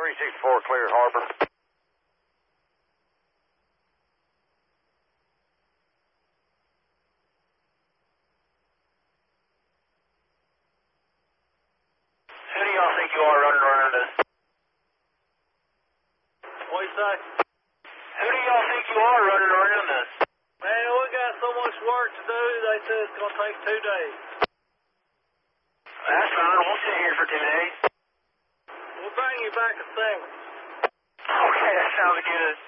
364 clear harbor. Who do y'all think you are running around us? What you say? Who do y'all think you are running around us? Man, we got so much work to do, they said it's going to take 2 days. That's fine, we'll sit here for 2 days. We'll bring you back a sandwich. Okay, that sounds good.